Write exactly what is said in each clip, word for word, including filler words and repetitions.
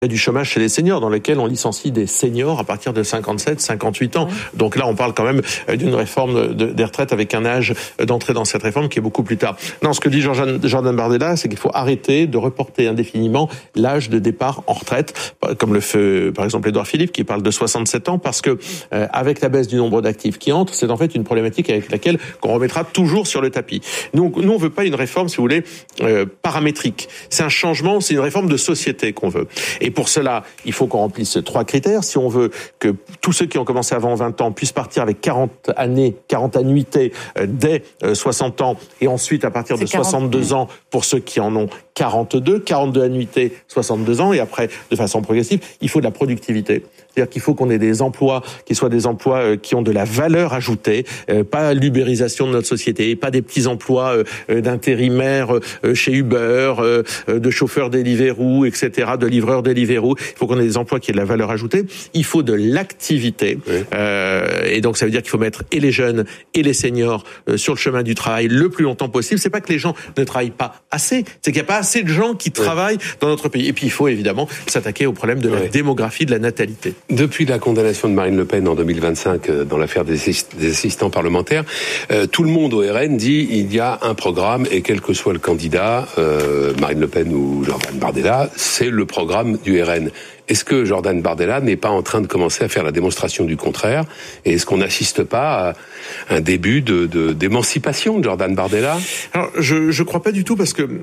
Il y a du chômage chez les seniors dans lequel on licencie des seniors à partir de cinquante-sept, cinquante-huit ans. Oui. Donc là, on parle quand même d'une réforme de, des retraites avec un âge d'entrée dans cette réforme qui est beaucoup plus tard. Non, ce que dit Jordan, Jordan Bardella, c'est qu'il faut arrêter de reporter indéfiniment l'âge de départ en retraite, comme le fait par exemple Édouard Philippe qui parle de soixante-sept ans, parce que euh, avec la baisse du nombre d'actifs qui entrent, c'est en fait une problématique avec laquelle qu'on remettra toujours sur le tapis. Nous, nous on veut pas une réforme, si vous voulez, euh, paramétrique. C'est un changement, c'est une réforme de société qu'on veut. Et pour cela, il faut qu'on remplisse trois critères. Si on veut que tous ceux qui ont commencé avant vingt ans puissent partir avec quarante années, quarante annuités euh, dès euh, soixante ans, et ensuite à partir c'est de soixante-deux ans pour ceux qui en ont quarante-deux, quarante-deux annuités, soixante-deux ans, et après, de façon progressive, il faut de la productivité. C'est-à-dire qu'il faut qu'on ait des emplois qui soient des emplois euh, qui ont de la valeur ajoutée, euh, pas l'ubérisation de notre société, pas des petits emplois euh, d'intérimaires euh, chez Uber, euh, de chauffeurs Deliveroo, et cetera, de livreurs Deliveroo. Il faut qu'on ait des emplois qui aient de la valeur ajoutée. Il faut de l'activité. Oui. Euh, et donc, ça veut dire qu'il faut mettre et les jeunes et les seniors euh, sur le chemin du travail le plus longtemps possible. C'est pas que les gens ne travaillent pas assez, c'est qu'il n'y a pas assez de gens qui travaillent oui. dans notre pays. Et puis, il faut évidemment s'attaquer au problème de la oui. démographie, de la natalité. Depuis la condamnation de Marine Le Pen en deux mille vingt-cinq euh, dans l'affaire des, des assistants parlementaires, euh, tout le monde au R N dit il y a un programme et quel que soit le candidat, euh, Marine Le Pen ou Jordan Bardella, c'est le programme du R N. Est-ce que Jordan Bardella n'est pas en train de commencer à faire la démonstration du contraire? Et est-ce qu'on n'assiste pas à un début de, de, d'émancipation de Jordan Bardella? Alors, je je crois pas du tout parce que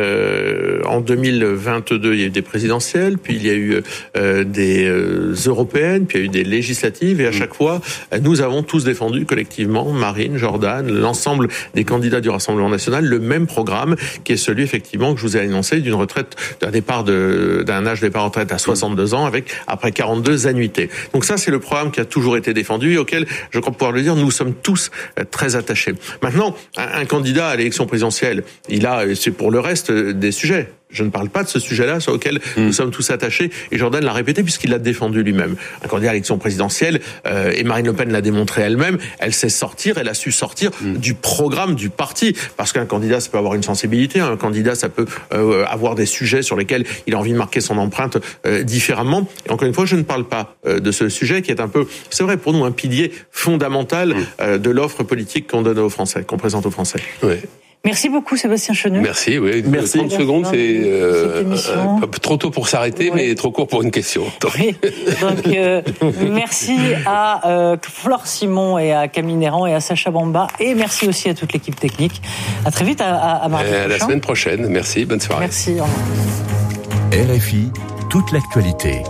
euh, en deux mille vingt-deux, il y a eu des présidentielles, puis il y a eu euh, des euh, européennes, puis il y a eu des législatives, et à chaque fois, nous avons tous défendu collectivement, Marine, Jordan, l'ensemble des candidats du Rassemblement national, le même programme qui est celui effectivement que je vous ai annoncé d'une retraite, d'un départ de d'un âge de départ en retraite à soixante-deux ans avec après quarante-deux annuités. Donc ça, c'est le programme qui a toujours été défendu et auquel, je crois pouvoir le dire, nous sommes tous très attachés. Maintenant, un, un candidat à l'élection présidentielle, il a, c'est pour le reste des sujets. Je ne parle pas de ce sujet-là sur lequel mmh. nous sommes tous attachés, et Jordan l'a répété puisqu'il l'a défendu lui-même. Un candidat à l'élection présidentielle, euh, et Marine Le Pen l'a démontré elle-même, elle sait sortir, elle a su sortir mmh. du programme du parti, parce qu'un candidat, ça peut avoir une sensibilité, un candidat, ça peut euh, avoir des sujets sur lesquels il a envie de marquer son empreinte euh, différemment. Et encore une fois, je ne parle pas euh, de ce sujet qui est un peu, c'est vrai pour nous, un pilier fondamental mmh. euh, de l'offre politique qu'on donne aux Français, qu'on présente aux Français. Oui. Merci beaucoup Sébastien Chenu. Merci, oui. Merci. trente secondes, c'est euh, euh, trop tôt pour s'arrêter, oui. mais trop court pour une question. Oui. Donc, euh, merci à euh, Flore Simon et à Camille Néran et à Sacha Bamba. Et merci aussi à toute l'équipe technique. À très vite, à, à, à mardi prochain. À la semaine prochaine. Merci, bonne soirée. Merci. Au revoir. R F I, toute l'actualité.